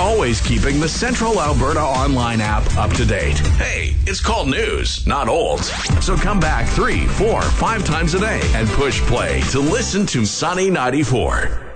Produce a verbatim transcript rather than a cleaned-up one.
always keeping the Central Alberta Online app up to date. Hey, it's called news, not old. So come back three, four, five times a day and push play to listen to Sunny ninety-four.